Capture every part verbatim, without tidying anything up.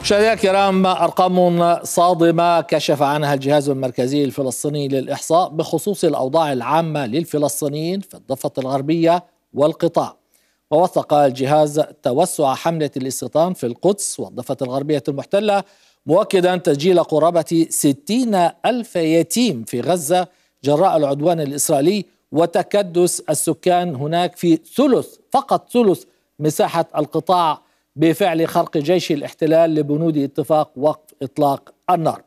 مشاهدينا الكرام، أرقام صادمة كشف عنها الجهاز المركزي الفلسطيني للإحصاء بخصوص الأوضاع العامة للفلسطينيين في الضفة الغربية والقطاع. ووثق الجهاز توسع حملة الاستيطان في القدس والضفة الغربية المحتلة، مؤكدا تسجيل قرابة ستين ألف يتيم في غزة جراء العدوان الإسرائيلي وتكدس السكان هناك في ثلث فقط ثلث مساحة القطاع بفعل خرق جيش الاحتلال لبنود اتفاق وقف إطلاق النار.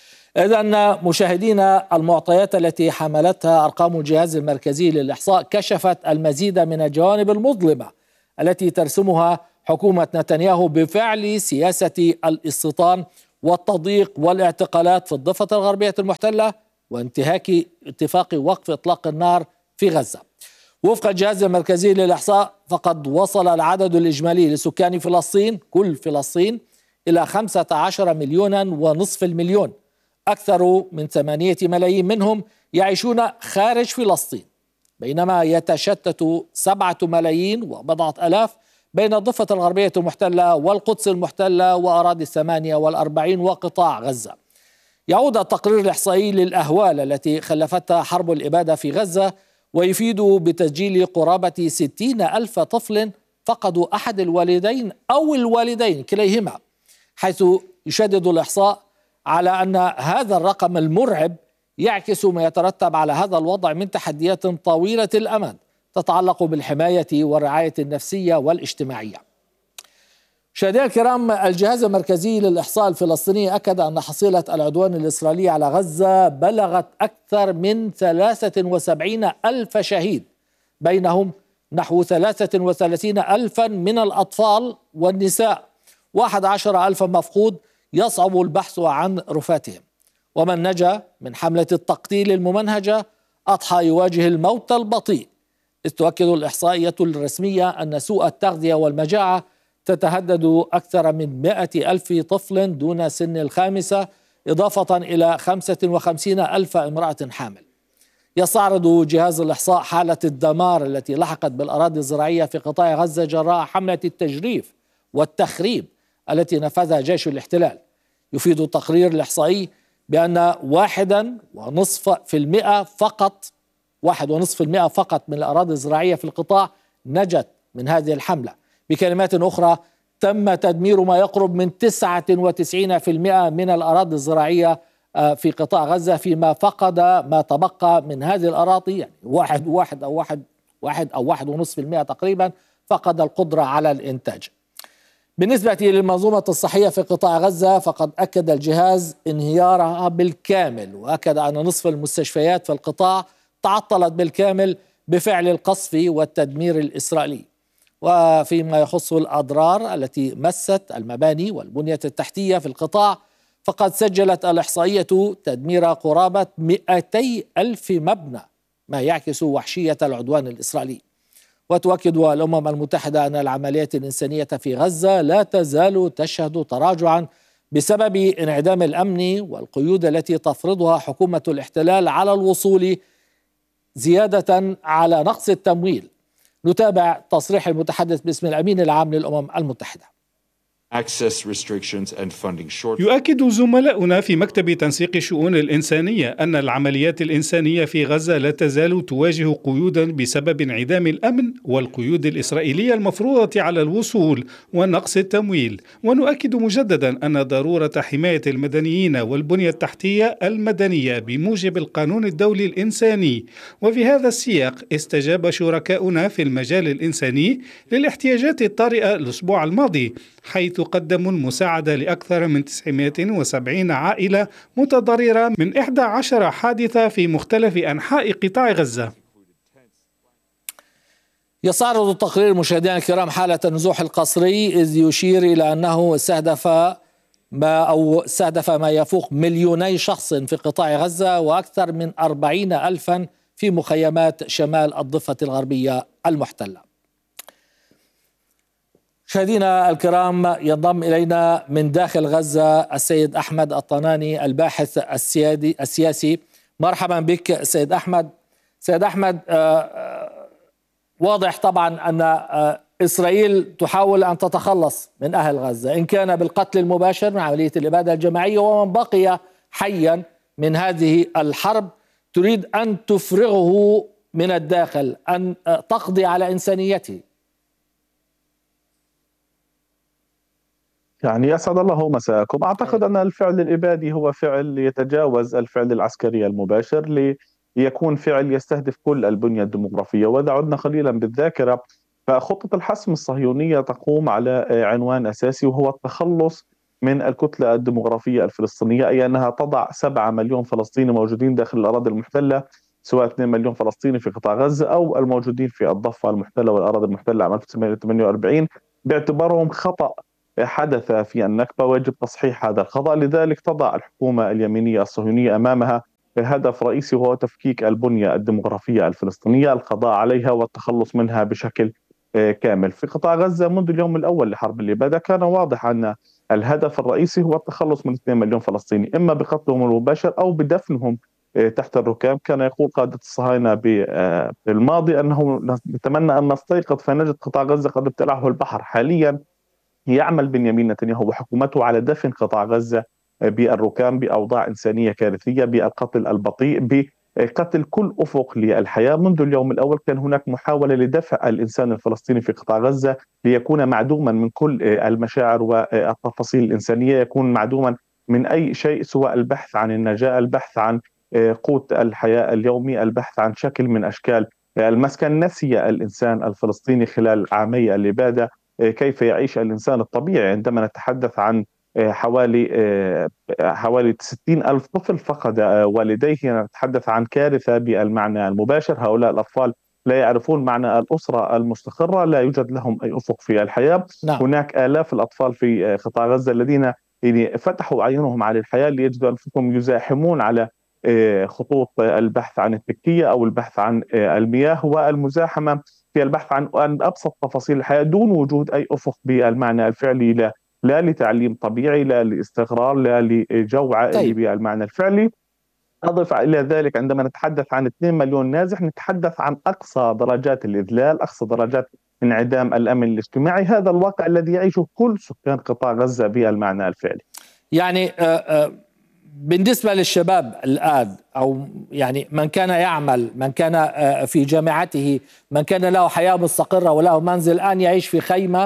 إذن مشاهدينا، المعطيات التي حملتها أرقام الجهاز المركزي للإحصاء كشفت المزيد من الجوانب المظلمة التي ترسمها حكومة نتنياهو بفعل سياسة الاستيطان والتضييق والاعتقالات في الضفة الغربية المحتلة وانتهاك اتفاق وقف إطلاق النار في غزة. وفق الجهاز المركزي للإحصاء فقد وصل العدد الإجمالي لسكان فلسطين كل فلسطين إلى خمسة عشر مليونا ونصف المليون، أكثر من ثمانية ملايين منهم يعيشون خارج فلسطين، بينما يتشتت سبعة ملايين وبضعة ألاف بين الضفة الغربية المحتلة والقدس المحتلة وأراضي الثمانية والأربعين وقطاع غزة. يعود التقرير الإحصائي للأهوال التي خلفتها حرب الإبادة في غزة، ويفيد بتسجيل قرابة ستين ألف طفل فقدوا أحد الوالدين أو الوالدين كليهما، حيث يشدد الإحصاء على أن هذا الرقم المرعب يعكس ما يترتب على هذا الوضع من تحديات طويلة الأمد تتعلق بالحماية والرعاية النفسية والاجتماعية. مشاهدينا الكرام، الجهاز المركزي للإحصاء الفلسطيني أكد أن حصيلة العدوان الإسرائيلي على غزة بلغت أكثر من ثلاثة وسبعين ألف شهيد، بينهم نحو ثلاثة وثلاثين ألفا من الأطفال والنساء، واحد عشر ألفا مفقود يصعب البحث عن رفاتهم. ومن نجا من حملة التقتيل الممنهجة أضحى يواجه الموت البطيء، إذ تؤكد الإحصائية الرسمية أن سوء التغذية والمجاعة تتهدد أكثر من مئة ألف طفل دون سن الخامسة، إضافة إلى خمسة وخمسين ألف امرأة حامل. يستعرض جهاز الإحصاء حالة الدمار التي لحقت بالأراضي الزراعية في قطاع غزة جراء حملة التجريف والتخريب التي نفذها جيش الاحتلال. يفيد التقرير الإحصائي بأن واحدا ونصف في المئة فقط واحد ونصف في المئة فقط من الأراضي الزراعية في القطاع نجت من هذه الحملة. بكلمات أخرى، تم تدمير ما يقرب من تسعة وتسعين بالمئة من الأراضي الزراعية في قطاع غزة، فيما فقد ما تبقى من هذه الأراضي يعني واحد واحد أو واحد واحد أو واحد ونصف المئة تقريبا فقد القدرة على الإنتاج. بالنسبة للمنظومة الصحية في قطاع غزة فقد أكد الجهاز انهيارها بالكامل، وأكد أن نصف المستشفيات في القطاع تعطلت بالكامل بفعل القصف والتدمير الإسرائيلي. وفيما يخص الأضرار التي مست المباني والبنية التحتية في القطاع فقد سجلت الإحصائية تدمير قرابة مئتي ألف مبنى، ما يعكس وحشية العدوان الإسرائيلي. وتؤكد الأمم المتحدة أن العمليات الإنسانية في غزة لا تزال تشهد تراجعا بسبب انعدام الأمن والقيود التي تفرضها حكومة الاحتلال على الوصول، زيادة على نقص التمويل. نتابع تصريح المتحدث باسم الأمين العام للأمم المتحدة. يؤكد زملاؤنا في مكتب تنسيق الشؤون الإنسانية أن العمليات الإنسانية في غزة لا تزال تواجه قيودا بسبب انعدام الأمن والقيود الإسرائيلية المفروضة على الوصول ونقص التمويل. ونؤكد مجددا أن ضرورة حماية المدنيين والبنية التحتية المدنية بموجب القانون الدولي الإنساني. وفي هذا السياق استجاب شركاؤنا في المجال الإنساني للاحتياجات الطارئة الأسبوع الماضي، حيث قدموا المساعدة لأكثر من تسعمائة وسبعين عائلة متضررة من إحدى عشرة حادثة في مختلف أنحاء قطاع غزة. يستعرض التقرير مشاهدينا الكرام حالة النزوح القسري، إذ يشير إلى أنه استهدف ما أو استهدف ما يفوق مليوني شخص في قطاع غزة وأكثر من أربعين ألفا في مخيمات شمال الضفة الغربية المحتلة. مشاهدينا الكرام، ينضم إلينا من داخل غزة السيد أحمد الطناني الباحث السيادي السياسي. مرحبا بك سيد أحمد. سيد أحمد، واضح طبعا أن إسرائيل تحاول أن تتخلص من أهل غزة، إن كان بالقتل المباشر من عملية الإبادة الجماعية، ومن بقي حيا من هذه الحرب تريد أن تفرغه من الداخل، أن تقضي على إنسانيته. يعني أسعد الله مساءكم. أعتقد أن الفعل الإبادي هو فعل يتجاوز الفعل العسكري المباشر ليكون فعل يستهدف كل البنية الديمغرافية. وإذا عدنا قليلا بالذاكرة، فخطة الحسم الصهيونية تقوم على عنوان أساسي، وهو التخلص من الكتلة الديمغرافية الفلسطينية، أي أنها تضع سبعة مليون فلسطيني موجودين داخل الأراضي المحتلة، سواء اثنين مليون فلسطيني في قطاع غزة أو الموجودين في الضفة المحتلة والأراضي المحتلة عام ألف وتسعمائة وثمانية وأربعين، باعتبارهم خطأ حدث في النكبة ويجب تصحيح هذا الخطأ. لذلك تضع الحكومة اليمينية الصهيونية أمامها هدف رئيسي، وهو تفكيك البنية الديمغرافية الفلسطينية، القضاء عليها والتخلص منها بشكل كامل. في قطاع غزة منذ اليوم الأول لحرب الإبادة كان واضح أن الهدف الرئيسي هو التخلص من اثنين مليون فلسطيني، إما بقتلهم المباشر أو بدفنهم تحت الركام. كان يقول قادة الصهاينة بالماضي أنه نتمنى أن نستيقظ فنجد قطاع غزة قد ابتلعه البحر. حاليا يعمل بنيامين نتنياهو وحكومته على دفن قطاع غزة بالركام، بأوضاع إنسانية كارثية، بالقتل البطيء، بقتل كل أفق للحياة. منذ اليوم الأول كان هناك محاولة لدفع الإنسان الفلسطيني في قطاع غزة ليكون معدوما من كل المشاعر والتفاصيل الإنسانية، يكون معدوما من أي شيء سواء البحث عن النجاة، البحث عن قوت الحياة اليومي، البحث عن شكل من أشكال المسكن. نسي الإنسان الفلسطيني خلال عامي الإبادة كيف يعيش الإنسان الطبيعي. عندما نتحدث عن حوالي حوالي ستين ألف طفل فقد والديه، نتحدث عن كارثة بالمعنى المباشر. هؤلاء الأطفال لا يعرفون معنى الأسرة المستقرة، لا يوجد لهم أي أفق في الحياة. نعم. هناك آلاف الأطفال في قطاع غزة الذين يعني فتحوا عيونهم على الحياة ليجدوا أنفسهم يزاحمون على خطوط البحث عن التكية أو البحث عن المياه، والمزاحمة في البحث عن أبسط تفاصيل الحياة دون وجود أي أفق بالمعنى الفعلي، لا, لا لتعليم طبيعي، لا لاستقرار، لا لجو عائلي طيب. بالمعنى الفعلي. أضف إلى ذلك عندما نتحدث عن اثنين مليون نازح نتحدث عن أقصى درجات الإذلال، أقصى درجات انعدام الأمن الاجتماعي. هذا الواقع الذي يعيشه كل سكان قطاع غزة بالمعنى الفعلي. يعني آآ آآ بالنسبة للشباب الآن، أو يعني من كان يعمل، من كان في جامعته، من كان له حياة مستقرة وله منزل، الآن يعيش في خيمة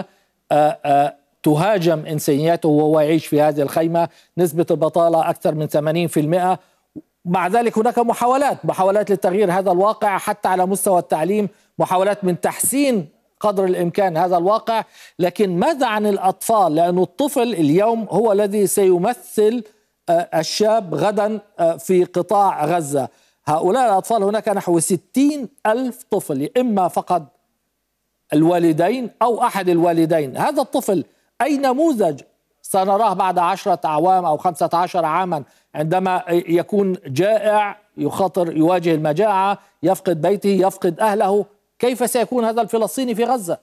تهاجم إنسانيته وهو يعيش في هذه الخيمة، نسبة البطالة أكثر من ثمانين بالمئة. مع ذلك هناك محاولات محاولات لتغيير هذا الواقع حتى على مستوى التعليم، محاولات من تحسين قدر الإمكان هذا الواقع. لكن ماذا عن الأطفال؟ لأن الطفل اليوم هو الذي سيمثل الشاب غدا في قطاع غزة. هؤلاء الأطفال هناك نحو ستين ألف طفل، إما فقد الوالدين أو أحد الوالدين. هذا الطفل أي نموذج سنراه بعد عشرة أعوام أو خمسة عشر عاما عندما يكون جائع، يخاطر يواجه المجاعة، يفقد بيته، يفقد أهله؟ كيف سيكون هذا الفلسطيني في غزة؟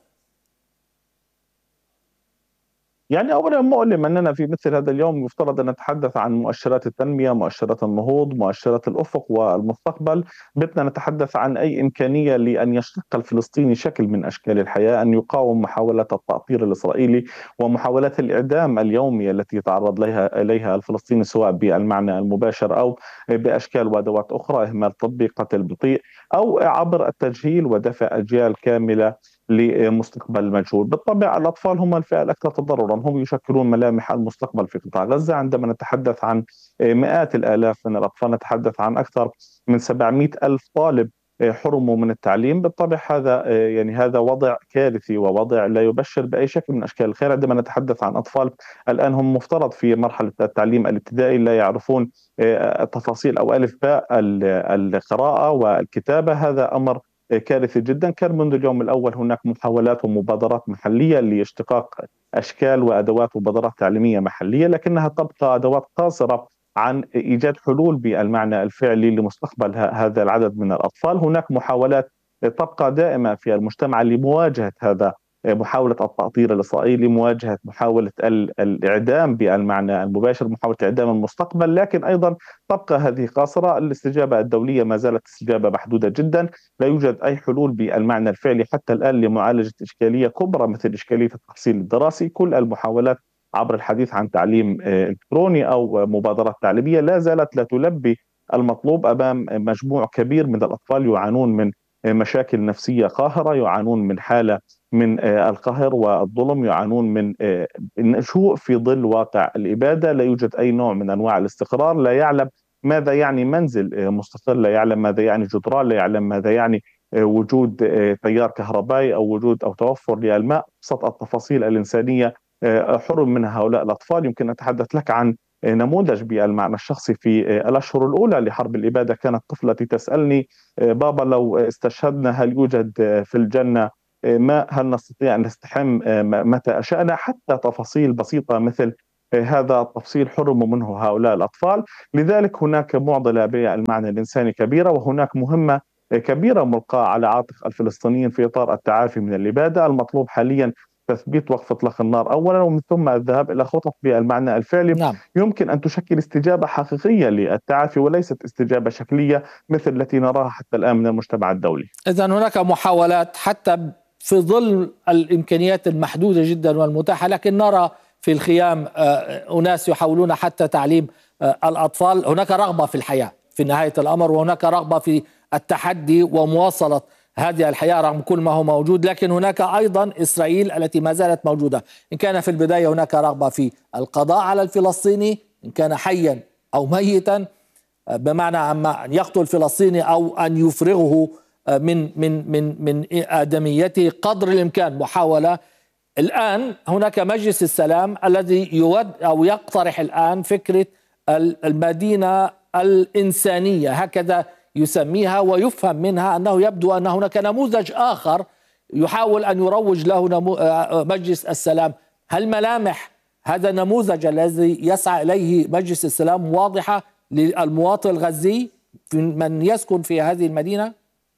يعني أولا مؤلم أننا في مثل هذا اليوم يفترض أن نتحدث عن مؤشرات التنمية، مؤشرات النهوض، مؤشرات الأفق والمستقبل. بدنا نتحدث عن أي إمكانية لأن يشق الفلسطيني شكل من أشكال الحياة، أن يقاوم محاولات التأطير الإسرائيلي ومحاولات الإعدام اليومية التي يتعرض لها إليها الفلسطيني، سواء بالمعنى المباشر أو بأشكال وأدوات أخرى، إهمال طبي، قتل بطيء، أو عبر التجهيل ودفع أجيال كاملة لمستقبل مجهول. بالطبع الأطفال هم الفئة الأكثر تضررا، هم يشكلون ملامح المستقبل في قطاع غزة. عندما نتحدث عن مئات الآلاف من الأطفال، نتحدث عن أكثر من سبعمائة ألف طالب حرموا من التعليم. بالطبع هذا يعني هذا وضع كارثي ووضع لا يبشر بأي شكل من أشكال الخير. عندما نتحدث عن أطفال الآن هم مفترض في مرحلة التعليم الابتدائي لا يعرفون تفاصيل أو ألف باء القراءة والكتابة، هذا أمر كارثي جدا. كان منذ اليوم الأول هناك محاولات ومبادرات محلية لاشتقاق أشكال وأدوات ومبادرات تعليمية محلية، لكنها تبقى أدوات قاصرة عن إيجاد حلول بالمعنى الفعلي لمستقبل هذا العدد من الأطفال. هناك محاولات تبقى دائمة في المجتمع لمواجهة هذا محاولة التأطير الإسرائيلي، مواجهة محاولة الإعدام بالمعنى المباشر، محاولة إعدام المستقبل، لكن أيضا تبقى هذه قاصرة. الاستجابة الدولية ما زالت استجابة محدودة جدا، لا يوجد أي حلول بالمعنى الفعلي حتى الآن لمعالجة إشكالية كبرى مثل إشكالية التحصيل الدراسي. كل المحاولات عبر الحديث عن تعليم إلكتروني أو مبادرات تعليمية لا زالت لا تلبي المطلوب أمام مجموع كبير من الأطفال يعانون من مشاكل نفسية قاهرة، يعانون من حالة من القهر والظلم، يعانون من النشوء في ظل واقع الإبادة. لا يوجد أي نوع من أنواع الاستقرار، لا يعلم ماذا يعني منزل مستقل، لا يعلم ماذا يعني جدران، لا يعلم ماذا يعني وجود تيار كهربائي أو وجود أو توفر للماء. أبسط التفاصيل الإنسانية حرم منها هؤلاء الأطفال. يمكن أتحدث لك عن نموذج بالمعنى الشخصي. في الأشهر الأولى لحرب الإبادة كانت طفلتي تسألني: بابا لو استشهدنا هل يوجد في الجنة ماء؟ هل نستطيع أن نستحم متى أشأنا؟ حتى تفاصيل بسيطة مثل هذا التفصيل حرموا منه هؤلاء الأطفال. لذلك هناك معضلة بالمعنى الإنساني كبيرة، وهناك مهمة كبيرة ملقاة على عاتق الفلسطينيين في إطار التعافي من الإبادة. المطلوب حاليا تثبيت وقف إطلاق النار أولا، ومن ثم الذهاب إلى خطط بالمعنى الفعلي نعم. يمكن أن تشكل استجابة حقيقية للتعافي وليست استجابة شكلية مثل التي نراها حتى الآن من المجتمع الدولي. إذن هناك محاولات حتى في ظل الإمكانيات المحدودة جدا والمتاحة، لكن نرى في الخيام أناس يحاولون حتى تعليم الأطفال. هناك رغبة في الحياة في نهاية الأمر، وهناك رغبة في التحدي ومواصلة هذه الحياة رغم كل ما هو موجود. لكن هناك أيضا إسرائيل التي ما زالت موجودة. إن كان في البداية هناك رغبة في القضاء على الفلسطيني إن كان حيا أو ميتا، بمعنى أما أن يقتل فلسطيني أو أن يفرغه من من من من آدميته قدر الإمكان محاولة. الآن هناك مجلس السلام الذي يود أو يقترح الآن فكرة المدينة الإنسانية، هكذا يسميها، ويفهم منها أنه يبدو أن هناك نموذج آخر يحاول أن يروج له مجلس السلام. هل ملامح هذا النموذج الذي يسعى إليه مجلس السلام واضحة للمواطن الغزي من يسكن في هذه المدينة؟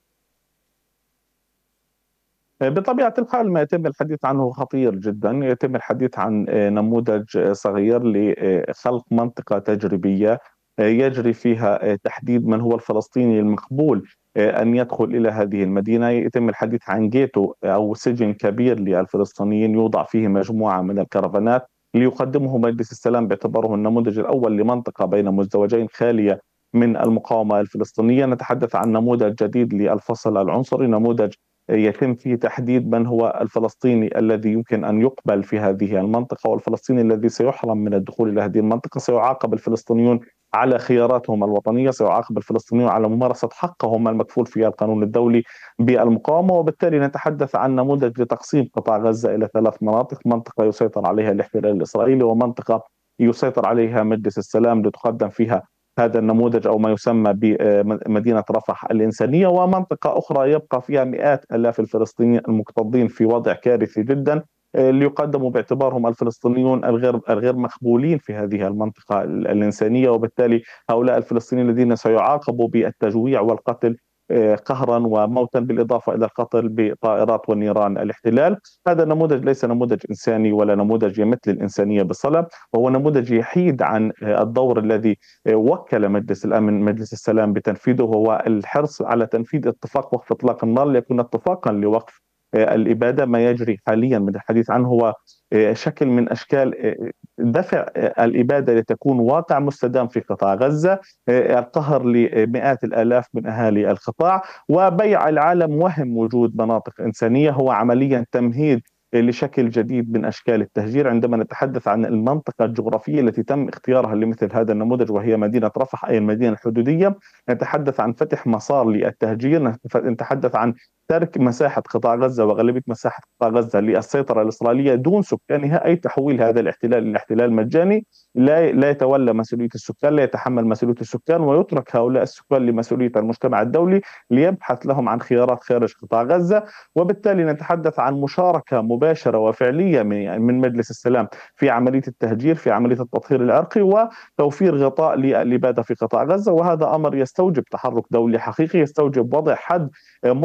بطبيعة الحال ما يتم الحديث عنه خطير جدا. يتم الحديث عن نموذج صغير لخلق منطقة تجريبية يجري فيها تحديد من هو الفلسطيني المقبول أن يدخل إلى هذه المدينة. يتم الحديث عن جيتو أو سجن كبير للفلسطينيين يوضع فيه مجموعة من الكرفانات ليقدمه مجلس السلام باعتباره النموذج الأول لمنطقة بين مزدوجين خالية من المقاومة الفلسطينية. نتحدث عن نموذج جديد للفصل العنصري، نموذج يتم فيه تحديد من هو الفلسطيني الذي يمكن أن يقبل في هذه المنطقة، والفلسطيني الذي سيحرم من الدخول إلى هذه المنطقة. سيعاقب الفلسطينيون على خياراتهم الوطنية، سيعاقب الفلسطينيون على ممارسة حقهم المكفول في القانون الدولي بالمقاومة. وبالتالي نتحدث عن نموذج لتقسيم قطاع غزة إلى ثلاث مناطق: منطقة يسيطر عليها الاحتلال الإسرائيلي، ومنطقة يسيطر عليها مجلس السلام لتقدم فيها هذا النموذج أو ما يسمى بمدينة رفح الإنسانية، ومنطقة أخرى يبقى فيها مئات آلاف الفلسطينيين المكتظين في وضع كارثي جدا ليقدموا باعتبارهم الفلسطينيون الغير الغير مقبولين في هذه المنطقة الإنسانية. وبالتالي هؤلاء الفلسطينيين الذين سيعاقبوا بالتجويع والقتل قهرا وموتا، بالإضافة إلى القتل بطائرات والنيران الاحتلال. هذا النموذج ليس نموذج إنساني ولا نموذج يمثل الإنسانية بصلة، وهو نموذج يحيد عن الدور الذي وكل مجلس الأمن مجلس السلام بتنفيذه، وهو الحرص على تنفيذ اتفاق وقف إطلاق النار ليكون اتفاقا لوقف الإبادة. ما يجري حاليا من الحديث عنه هو شكل من أشكال دفع الإبادة لتكون واقع مستدام في قطاع غزة، القهر لمئات الآلاف من أهالي القطاع، وبيع العالم وهم وجود مناطق إنسانية. هو عمليا تمهيد لشكل جديد من أشكال التهجير. عندما نتحدث عن المنطقة الجغرافية التي تم اختيارها لمثل هذا النموذج وهي مدينة رفح أي المدينة الحدودية، نتحدث عن فتح مسار للتهجير، نتحدث عن ترك مساحة قطاع غزة وغالبية مساحة قطاع غزة للسيطرة الإسرائيلية دون سكانها، أي تحويل هذا الاحتلال إلى احتلال مجاني لا لا يتولى مسؤولية السكان، لا يتحمل مسؤولية السكان، ويترك هؤلاء السكان لمسؤولية المجتمع الدولي ليبحث لهم عن خيارات خارج قطاع غزة. وبالتالي نتحدث عن مشاركة مباشرة وفعلية من مجلس السلام في عملية التهجير، في عملية التطهير العرقي وتوفير غطاء للإبادة في قطاع غزة. وهذا أمر يستوجب تحرك دولي حقيقي، يستوجب وضع حد مسبق،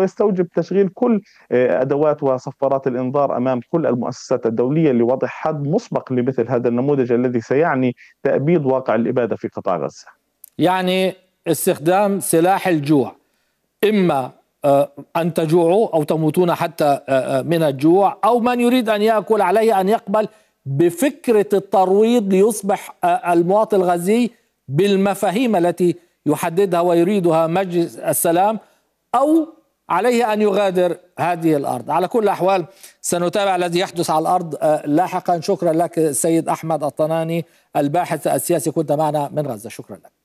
يستوجب تشغيل كل أدوات وصفارات الإنذار أمام كل المؤسسات الدولية لوضع حد مسبق لمثل هذا النموذج الذي سيعني تأبيد واقع الإبادة في قطاع غزة. يعني استخدام سلاح الجوع، إما أن تجوعوا أو تموتون حتى من الجوع، أو من يريد أن يأكل عليه أن يقبل بفكرة الترويض ليصبح المواطن الغزي بالمفاهيم التي يحددها ويريدها مجلس السلام، أو عليه أن يغادر هذه الأرض. على كل الأحوال سنتابع الذي يحدث على الأرض لاحقا. شكرا لك سيد أحمد الطناني الباحث السياسي، كنت معنا من غزة. شكرا لك.